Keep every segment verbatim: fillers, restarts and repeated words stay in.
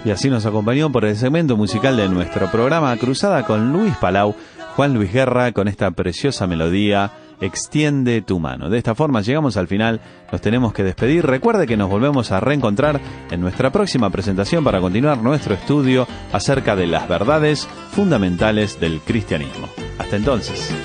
Y así nos acompañó por el segmento musical de nuestro programa Cruzada con Luis Palau, Juan Luis Guerra, con esta preciosa melodía, Extiende tu mano. De esta forma llegamos al final, nos tenemos que despedir. Recuerde que nos volvemos a reencontrar en nuestra próxima presentación para continuar nuestro estudio acerca de las verdades fundamentales del cristianismo. Hasta entonces.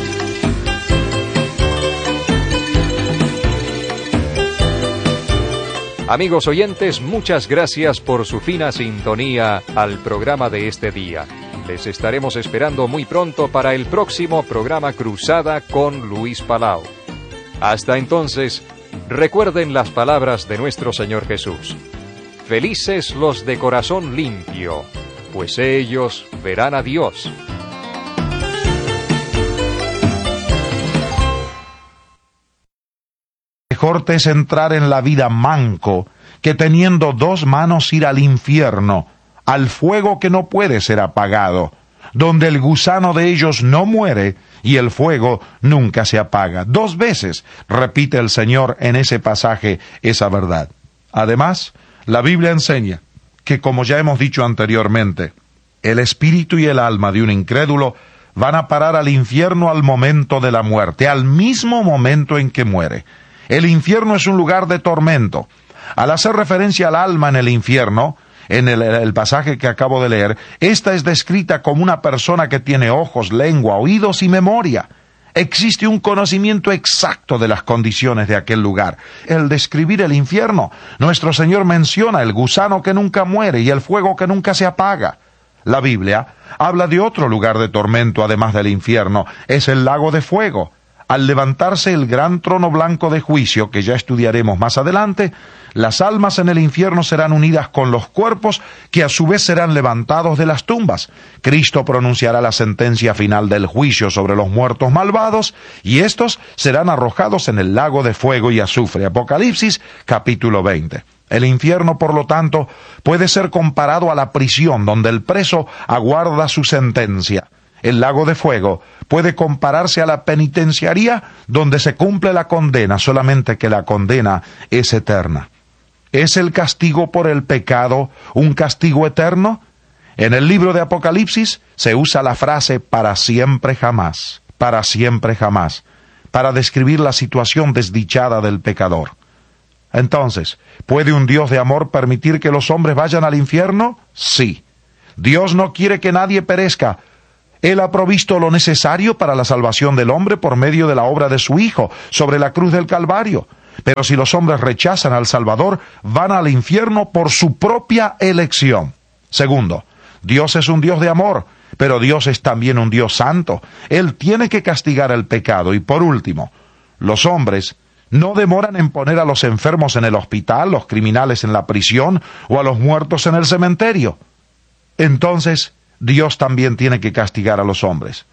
Amigos oyentes, muchas gracias por su fina sintonía al programa de este día. Les estaremos esperando muy pronto para el próximo programa Cruzada con Luis Palau. Hasta entonces, recuerden las palabras de nuestro Señor Jesús. Felices los de corazón limpio, pues ellos verán a Dios. Mejor te es entrar en la vida manco que teniendo dos manos ir al infierno, al fuego que no puede ser apagado, donde el gusano de ellos no muere y el fuego nunca se apaga. Dos veces repite el Señor en ese pasaje esa verdad. Además, la Biblia enseña que, como ya hemos dicho anteriormente, el espíritu y el alma de un incrédulo van a parar al infierno al momento de la muerte, al mismo momento en que muere. El infierno es un lugar de tormento. Al hacer referencia al alma en el infierno, en el, el pasaje que acabo de leer, esta es descrita como una persona que tiene ojos, lengua, oídos y memoria. Existe un conocimiento exacto de las condiciones de aquel lugar. El describir el infierno, nuestro Señor menciona el gusano que nunca muere y el fuego que nunca se apaga. La Biblia habla de otro lugar de tormento además del infierno, es el lago de fuego. Al levantarse el gran trono blanco de juicio, que ya estudiaremos más adelante, las almas en el infierno serán unidas con los cuerpos, que a su vez serán levantados de las tumbas. Cristo pronunciará la sentencia final del juicio sobre los muertos malvados, y estos serán arrojados en el lago de fuego y azufre. Apocalipsis, capítulo veinte. El infierno, por lo tanto, puede ser comparado a la prisión donde el preso aguarda su sentencia. El lago de fuego puede compararse a la penitenciaría donde se cumple la condena, solamente que la condena es eterna. ¿Es el castigo por el pecado un castigo eterno? En el libro de Apocalipsis se usa la frase para siempre jamás, para siempre jamás, para describir la situación desdichada del pecador. Entonces, ¿puede un Dios de amor permitir que los hombres vayan al infierno? Sí. Dios no quiere que nadie perezca. Él ha provisto lo necesario para la salvación del hombre por medio de la obra de su Hijo sobre la cruz del Calvario. Pero si los hombres rechazan al Salvador, van al infierno por su propia elección. Segundo, Dios es un Dios de amor, pero Dios es también un Dios santo. Él tiene que castigar el pecado. Y por último, los hombres no demoran en poner a los enfermos en el hospital, los criminales en la prisión o a los muertos en el cementerio. Entonces, Dios también tiene que castigar a los hombres.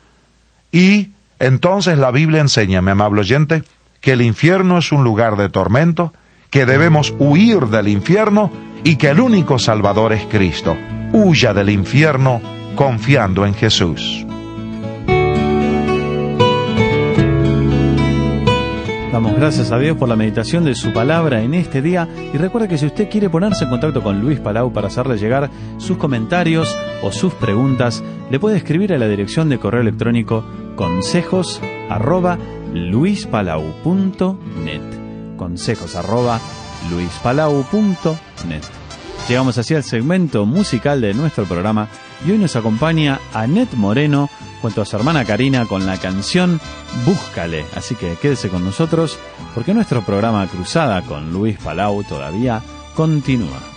Y entonces la Biblia enseña, mi amable oyente, que el infierno es un lugar de tormento, que debemos huir del infierno y que el único Salvador es Cristo. Huya del infierno confiando en Jesús. Damos gracias a Dios por la meditación de su palabra en este día y recuerde que si usted quiere ponerse en contacto con Luis Palau para hacerle llegar sus comentarios o sus preguntas, le puede escribir a la dirección de correo electrónico consejos arroba luispalau punto net, consejos arroba luispalau punto net. Llegamos así al segmento musical de nuestro programa y hoy nos acompaña Anet Moreno junto a su hermana Karina con la canción Búscale. Así que quédese con nosotros porque nuestro programa Cruzada con Luis Palau todavía continúa.